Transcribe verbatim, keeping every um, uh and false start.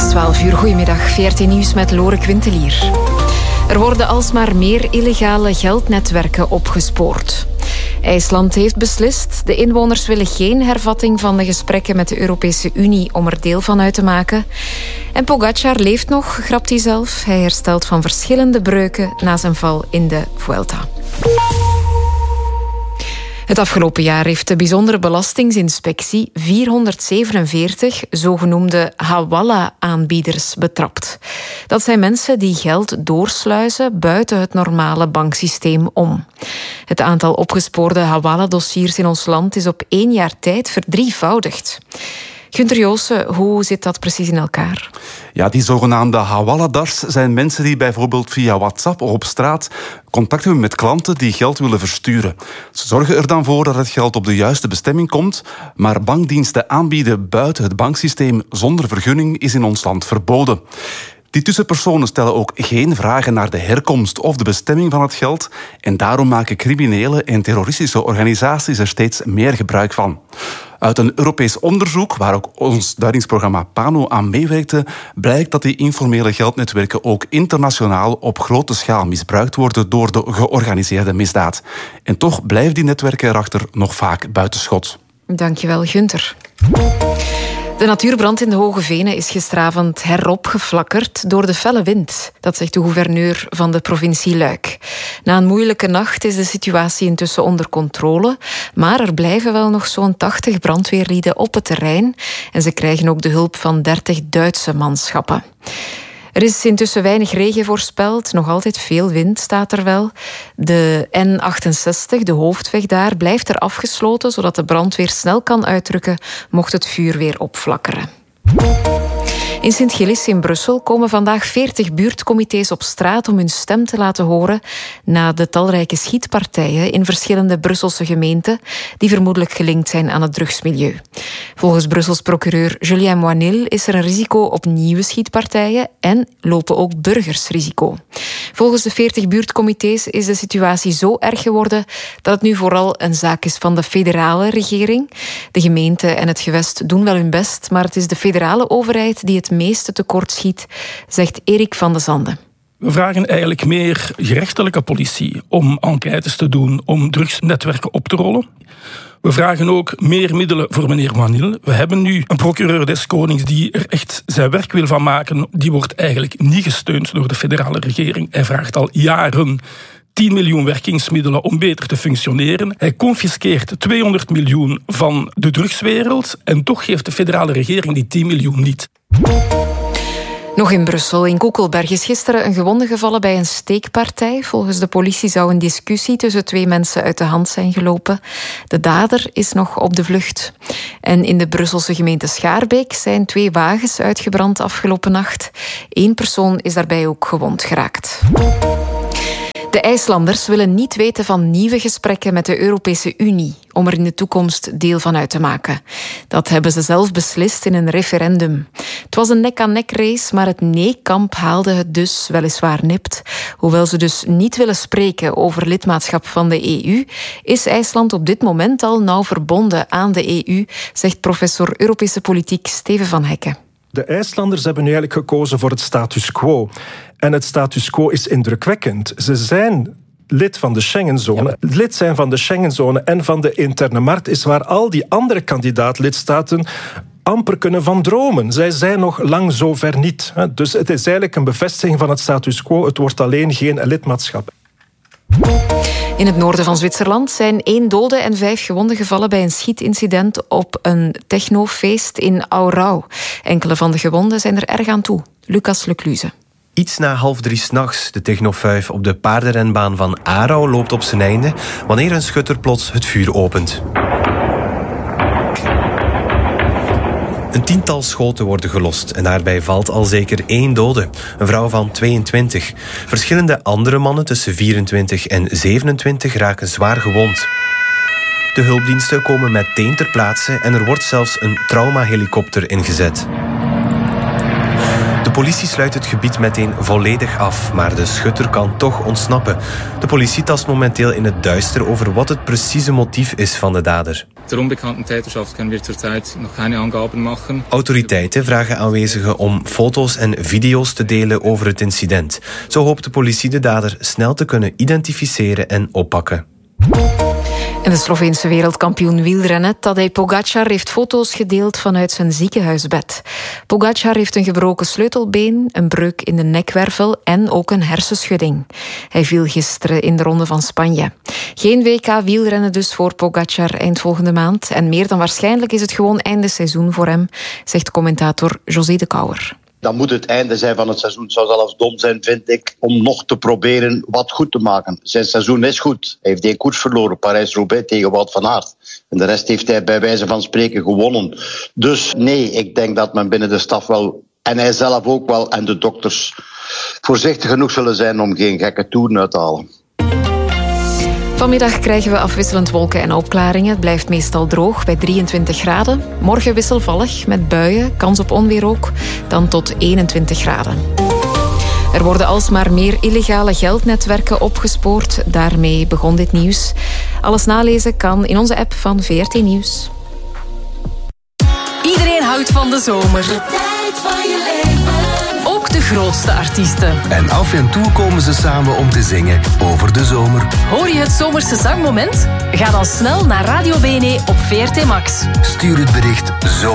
is twaalf uur. Goedemiddag, V R T Nieuws met Lore Quintelier. Er worden alsmaar meer illegale geldnetwerken opgespoord. IJsland heeft beslist. De inwoners willen geen hervatting van de gesprekken met de Europese Unie om er deel van uit te maken. En Pogacar leeft nog, grapt hij zelf. Hij herstelt van verschillende breuken na zijn val in de Vuelta. Het afgelopen jaar heeft de bijzondere belastingsinspectie vierhonderdzevenenveertig zogenoemde hawala-aanbieders betrapt. Dat zijn mensen die geld doorsluizen buiten het normale banksysteem om. Het aantal opgespoorde hawala-dossiers in ons land is op één jaar tijd verdrievoudigd. Gunther Joossen, hoe zit dat precies in elkaar? Ja, die zogenaamde hawaladars zijn mensen die bijvoorbeeld via WhatsApp of op straat contact hebben met klanten die geld willen versturen. Ze zorgen er dan voor dat het geld op de juiste bestemming komt, maar bankdiensten aanbieden buiten het banksysteem zonder vergunning is in ons land verboden. Die tussenpersonen stellen ook geen vragen naar de herkomst of de bestemming van het geld en daarom maken criminele en terroristische organisaties er steeds meer gebruik van. Uit een Europees onderzoek, waar ook ons duidingsprogramma PANO aan meewerkte, blijkt dat die informele geldnetwerken ook internationaal op grote schaal misbruikt worden door de georganiseerde misdaad. En toch blijven die netwerken erachter nog vaak buitenschot. Dankjewel, Gunther. De natuurbrand in de Hoge Venen is gisteravond heropgeflakkerd door de felle wind. Dat zegt de gouverneur van de provincie Luik. Na een moeilijke nacht is de situatie intussen onder controle, maar er blijven wel nog zo'n tachtig brandweerlieden op het terrein en ze krijgen ook de hulp van dertig Duitse manschappen. Er is intussen weinig regen voorspeld, nog altijd veel wind staat er wel. De N achtenzestig, de hoofdweg daar, blijft er afgesloten, zodat de brandweer snel kan uitrukken mocht het vuur weer opflakkeren. In Sint-Gillis in Brussel komen vandaag veertig buurtcomité's op straat om hun stem te laten horen na de talrijke schietpartijen in verschillende Brusselse gemeenten die vermoedelijk gelinkt zijn aan het drugsmilieu. Volgens Brussels procureur Julien Moinil is er een risico op nieuwe schietpartijen en lopen ook burgers risico. Volgens de veertig buurtcomité's is de situatie zo erg geworden dat het nu vooral een zaak is van de federale regering. De gemeente en het gewest doen wel hun best, maar het is de federale overheid die het meeste tekort schiet, zegt Erik van de Zande. We vragen eigenlijk meer gerechtelijke politie om enquêtes te doen, om drugsnetwerken op te rollen. We vragen ook meer middelen voor meneer Moinil. We hebben nu een procureur des Konings die er echt zijn werk wil van maken. Die wordt eigenlijk niet gesteund door de federale regering. Hij vraagt al jaren tien miljoen werkingsmiddelen om beter te functioneren. Hij confiskeert tweehonderd miljoen van de drugswereld en toch geeft de federale regering die tien miljoen niet. Nog in Brussel, in Koekelberg, is gisteren een gewonde gevallen bij een steekpartij. Volgens de politie zou een discussie tussen twee mensen uit de hand zijn gelopen. De dader is nog op de vlucht. En in de Brusselse gemeente Schaarbeek zijn twee wagens uitgebrand afgelopen nacht. Eén persoon is daarbij ook gewond geraakt. De IJslanders willen niet weten van nieuwe gesprekken met de Europese Unie om er in de toekomst deel van uit te maken. Dat hebben ze zelf beslist in een referendum. Het was een nek-aan-nek race, maar het nee-kamp haalde het dus weliswaar nipt. Hoewel ze dus niet willen spreken over lidmaatschap van de E U, is IJsland op dit moment al nauw verbonden aan de E U, zegt professor Europese politiek Steven van Hekken. De IJslanders hebben nu eigenlijk gekozen voor het status quo. En het status quo is indrukwekkend. Ze zijn lid van de Schengenzone. Ja. Lid zijn van de Schengenzone en van de interne markt is waar al die andere kandidaat-lidstaten amper kunnen van dromen. Zij zijn nog lang zover niet. Dus het is eigenlijk een bevestiging van het status quo. Het wordt alleen geen lidmaatschap. In het noorden van Zwitserland zijn één dode en vijf gewonden gevallen bij een schietincident op een technofeest in Aarau. Enkele van de gewonden zijn er erg aan toe. Lucas Lecluze. Iets na half drie 's nachts, de technofuif op de paardenrenbaan van Aarau loopt op zijn einde wanneer een schutter plots het vuur opent. Een tiental schoten worden gelost en daarbij valt al zeker één dode, een vrouw van tweeëntwintig. Verschillende andere mannen tussen vierentwintig en zevenentwintig raken zwaar gewond. De hulpdiensten komen meteen ter plaatse en er wordt zelfs een traumahelikopter ingezet. De politie sluit het gebied meteen volledig af, maar de schutter kan toch ontsnappen. De politie tast momenteel in het duister over wat het precieze motief is van de dader. Der unbekannten Täterschaft können wir zurzeit noch keine Angaben machen. Autoriteiten vragen aanwezigen om foto's en video's te delen over het incident. Zo hoopt de politie de dader snel te kunnen identificeren en oppakken. En de Sloveense wereldkampioen wielrennen Tadej Pogačar heeft foto's gedeeld vanuit zijn ziekenhuisbed. Pogačar heeft een gebroken sleutelbeen, een breuk in de nekwervel en ook een hersenschudding. Hij viel gisteren in de Ronde van Spanje. Geen W K wielrennen dus voor Pogačar eind volgende maand. En meer dan waarschijnlijk is het gewoon einde seizoen voor hem, zegt commentator José de Kouwer. Dan moet het einde zijn van het seizoen. Het zou zelfs dom zijn, vind ik, om nog te proberen wat goed te maken. Zijn seizoen is goed. Hij heeft één koers verloren, Parijs-Roubaix tegen Wout van Aert. En de rest heeft hij bij wijze van spreken gewonnen. Dus nee, ik denk dat men binnen de staf wel, en hij zelf ook wel, en de dokters, voorzichtig genoeg zullen zijn om geen gekke toeren uit te halen. Vanmiddag krijgen we afwisselend wolken en opklaringen. Het blijft meestal droog bij drieëntwintig graden. Morgen wisselvallig met buien, kans op onweer ook, dan tot eenentwintig graden. Er worden alsmaar meer illegale geldnetwerken opgespoord. Daarmee begon dit nieuws. Alles nalezen kan in onze app van V R T Nieuws. Iedereen houdt van de zomer. De tijd van je leven. Ook de grootste artiesten. En af en toe komen ze samen om te zingen over de zomer. Hoor je het zomerse zangmoment? Ga dan snel naar Radio B N E op V R T Max. Stuur het bericht zo.